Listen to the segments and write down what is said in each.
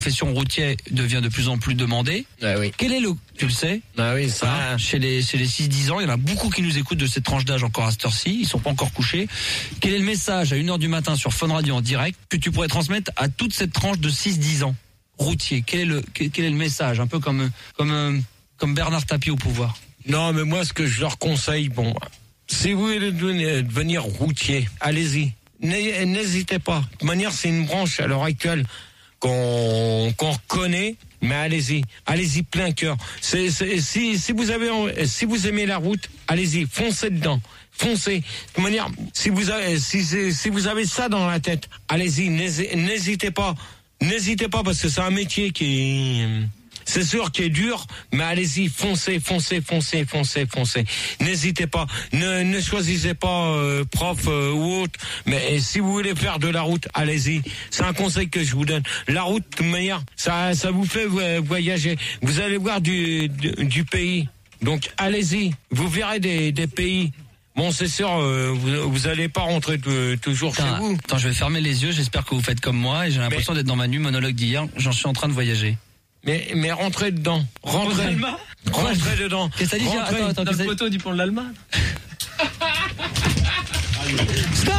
profession routière devient de plus en plus demandée. Ah oui. Quel est tu le sais? Ah oui, ça. Chez les 6-10 ans, il y en a beaucoup qui nous écoutent de cette tranche d'âge encore à cette heure-ci. Ils sont pas encore couchés. Quel est le message à 1h du matin sur Fun Radio en direct que tu pourrais transmettre à toute cette tranche de 6-10 ans routier? Quel est le message? Un peu comme Bernard Tapie au pouvoir. Non, mais moi, ce que je leur conseille, si vous voulez devenir routier, allez-y. N'hésitez pas. De toute manière, c'est une branche à l'heure actuelle qu'on connaît, mais allez-y plein cœur. Si vous aimez la route, allez-y, foncez dedans, foncez. De toute manière, si vous avez ça dans la tête, allez-y, n'hésitez pas parce que c'est un métier c'est sûr qu'il est dur, mais allez-y, foncez. N'hésitez pas, ne choisissez pas prof ou autre, mais si vous voulez faire de la route, allez-y. C'est un conseil que je vous donne. La route, de manière, ça vous fait voyager. Vous allez voir du pays. Donc allez-y, vous verrez des pays. Bon, c'est sûr, vous allez pas rentrer toujours chez vous. Attends, je vais fermer les yeux, j'espère que vous faites comme moi, et j'ai l'impression d'être dans ma nuit monologue d'hier, j'en suis en train de voyager. Mais rentrez dedans. Rentrez dedans. Qu'est-ce que ça dit? Attends, la photo du pont de l'Alma. Stop!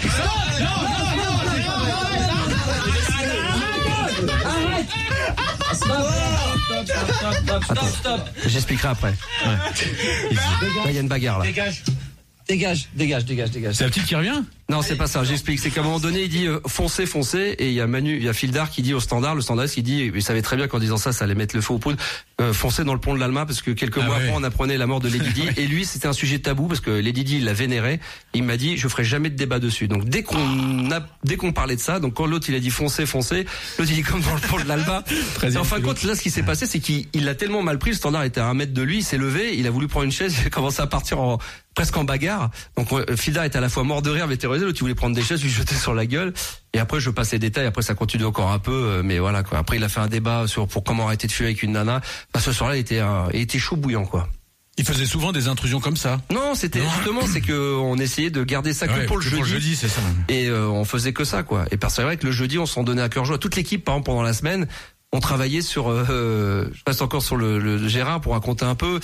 Stop. J'expliquerai après. Ouais. Là, il y a une bagarre là. Dégage. C'est la petite qui revient? Non, c'est pas ça, j'explique. C'est qu'à un moment donné, il dit foncez, et il y a Fildar qui dit au standard, le standardiste qui dit, il savait très bien qu'en disant ça allait mettre le feu aux poudres, foncez dans le pont de l'Alma, parce que quelques mois après, on apprenait la mort de Lady Di, et lui, c'était un sujet tabou, parce que Lady Di, il la vénérait, il m'a dit, je ferai jamais de débat dessus. Donc, dès qu'on parlait de ça, donc quand l'autre, il a dit foncez, l'autre, il dit comme dans le pont de l'Alma. Et en fin de compte, là, ce qui s'est passé, c'est qu'il l'a tellement mal pris, le standard était à 1 mètre de lui, il s'est levé, il a voulu prendre une chaise, il a commencé à partir presque en bagarre. Donc, Fildar était à la fois mort de rire, mais terrorisé, l'autre, il voulait prendre des chaises, lui jeter sur la gueule. Et après, je passe les détails. Après, ça continue encore un peu, mais voilà, quoi. Après, il a fait un débat pour comment arrêter de fuir avec une nana. Enfin, ce soir-là, il était chaud bouillant, quoi. Il faisait souvent des intrusions comme ça. Non, c'était justement, c'est que on essayait de garder ça que pour le jeudi. Pour le jeudi, c'est ça. Et on faisait que ça, quoi. Et c'est vrai que le jeudi, on s'en donnait à cœur joie. Toute l'équipe, par exemple, pendant la semaine, on travaillait sur, je reste encore sur le Gérard pour raconter un peu.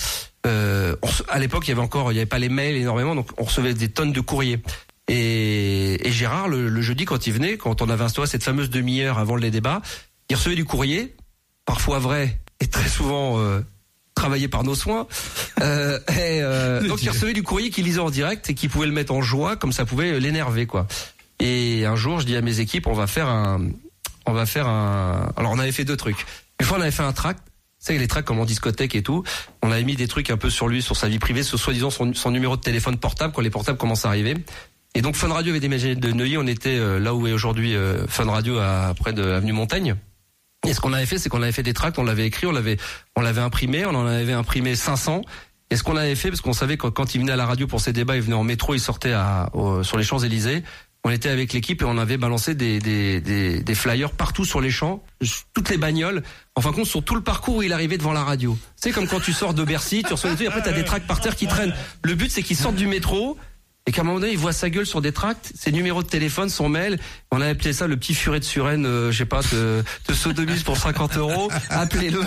À l'époque, il y avait pas les mails énormément, donc on recevait des tonnes de courriers. Et Gérard, le jeudi, quand il venait, quand on avait instauré cette fameuse demi-heure avant les débats, il recevait du courrier, parfois vrai et très souvent travaillé par nos soins. Donc il recevait du courrier qu'il lisait en direct et qui pouvait le mettre en joie, comme ça pouvait l'énerver, quoi. Et un jour, je dis à mes équipes, on va faire un. Alors on avait fait 2 trucs. Une fois, on avait fait un tract. C'est les tracts comme en discothèque et tout. On avait mis des trucs un peu sur lui, sur sa vie privée, sur soi-disant son numéro de téléphone portable quand les portables commencent à arriver. Et donc Fun Radio avait déménagé de Neuilly, on était là où est aujourd'hui Fun Radio, près de avenue Montaigne. Et ce qu'on avait fait, c'est qu'on avait fait des tracts, on l'avait écrit, on l'avait imprimé, on en avait imprimé 500. Et ce qu'on avait fait, parce qu'on savait que quand il venait à la radio pour ses débats, il venait en métro, il sortait sur les Champs-Élysées. On était avec l'équipe et on avait balancé des flyers partout sur les champs, toutes les bagnoles. En fin de compte, sur tout le parcours où il arrivait devant la radio. C'est comme quand tu sors de Bercy, tu reçois des trucs, après t'as des tracts par terre qui traînent. Le but, c'est qu'il sorte du métro et qu'à un moment donné, il voit sa gueule sur des tracts, ses numéros de téléphone, son mail. On avait appelé ça le petit furet de Suresnes, je sais pas, te sodomise pour 50 €. Appelez-le.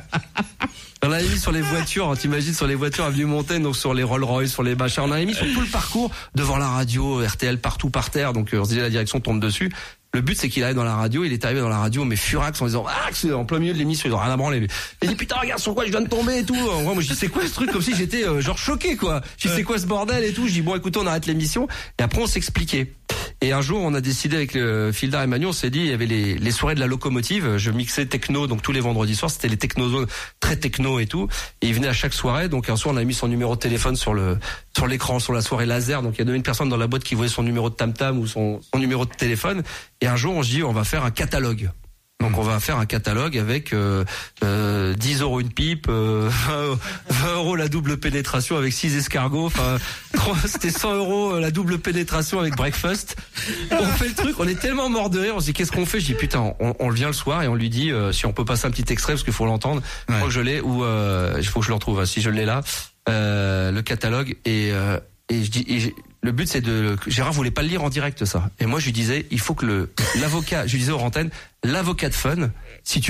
On l'avait mis sur les voitures, t'imagines, sur les voitures avenue Montaigne, donc sur les Rolls-Royce, sur les machins. On l'avait mis sur tout le parcours, devant la radio, RTL partout par terre. Donc on se disait la direction tombe dessus. Le but, c'est qu'il arrive dans la radio, il est arrivé dans la radio, mais furax, en disant, c'est en plein milieu de l'émission, ils ont rien à branler. Il dit, putain, regarde sur quoi je viens de tomber et tout. Moi, je dis, c'est quoi ce truc? Comme si j'étais, genre, choqué, quoi. Je dis, c'est quoi ce bordel et tout? Je dis, bon, écoutez, on arrête l'émission. Et après, on s'expliquait. Et un jour, on a décidé avec Fildar et Manu, on s'est dit, il y avait les soirées de la locomotive. Je mixais techno, donc tous les vendredis soirs, c'était les technozones très techno et tout. Et il venait à chaque soirée. Donc un soir, on a mis son numéro de téléphone sur l'écran, sur la soirée laser. Donc il y a une personne dans la boîte qui voyait son numéro de tam-tam ou son numéro de téléphone. Et un jour, on se dit, on va faire un catalogue. Donc on va faire un catalogue avec 10 € une pipe, 20 € la double pénétration avec 6 escargots, enfin c'était 100 € la double pénétration avec breakfast. On fait le truc, on est tellement mort de rire, on se dit qu'est-ce qu'on fait? Je dis putain, on le vient le soir et on lui dit si on peut passer un petit extrait parce qu'il faut l'entendre. Je crois que je l'ai ou il faut que je le retrouve. Si je l'ai là, le catalogue et je dis le but c'est Gérard voulait pas le lire en direct ça. Et moi je lui disais, il faut que l'avocat, je lui disais aux antennes, l'avocat de Fun, si tu